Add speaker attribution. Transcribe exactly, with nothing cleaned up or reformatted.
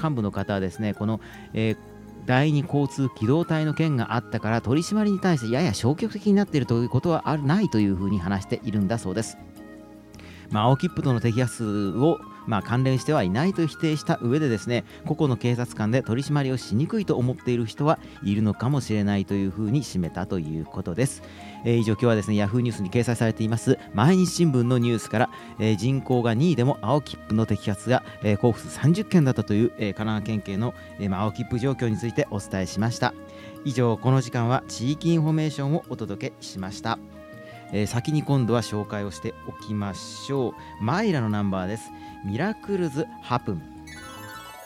Speaker 1: 幹部の方はですね、この、えー第二交通機動隊の件があったから取り締まりに対してやや消極的になっているということはあるないというふうに話しているんだそうです。まあ、青切符との摘発を、まあ、関連してはいないと否定した上でですね、個々の警察官で取り締まりをしにくいと思っている人はいるのかもしれないというふうに締めたということです。えー、以上今日はですね、ヤフーニュースに掲載されています毎日新聞のニュースから、えー、人口がにいでも青切符の摘発が、えー、交付数さんじゅっけんだったという、えー、神奈川県警の、えーまあ、青切符状況についてお伝えしました。以上、この時間は地域インフォメーションをお届けしました。えー、先に今度は紹介をしておきましょう。マイラのナンバーです。ミラクルズハプン。